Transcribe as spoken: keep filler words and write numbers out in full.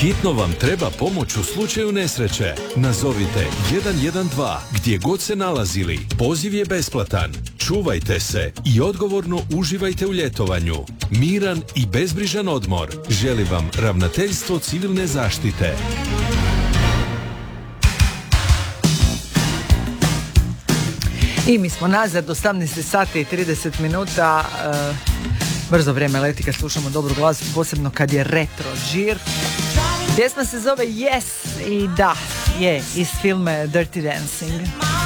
Hitno vam treba pomoć u slučaju nesreće. Nazovite jedan jedan dva gdje god se nalazili. Poziv je besplatan. Čuvajte se i odgovorno uživajte u ljetovanju. Miran i bezbrižan odmor želi vam Ravnateljstvo civilne zaštite. I mi smo nazad, osamnaest sati i trideset minuta. Uh, brzo vrijeme leti kad slušamo dobru glazbu, posebno kad je retro žir. Pjesma se zove Yes i da, je iz filma Dirty Dancing.